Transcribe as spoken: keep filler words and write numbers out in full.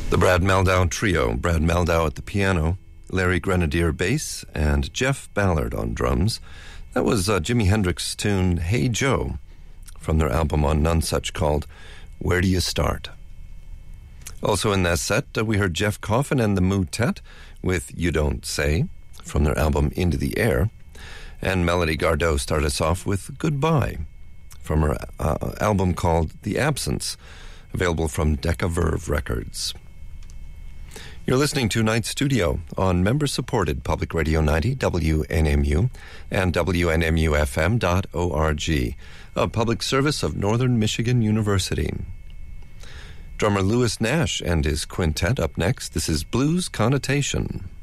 The Brad Mehldau Trio, Brad Mehldau at the piano, Larry Grenadier bass, and Jeff Ballard on drums. That was uh, Jimi Hendrix's tune Hey Joe from their album on Nonesuch called Where Do You Start? Also in that set, uh, we heard Jeff Coffin and the Motet with You Don't Say from their album Into the Air. And Melody Gardot started us off with Goodbye from her uh, album called The Absence, available from Decca Verve Records. You're listening to Night Studio on member-supported Public Radio ninety W N M U and W N M U F M dot org, a public service of Northern Michigan University. Drummer Louis Nash and his quintet up next. This is Blues Connotation.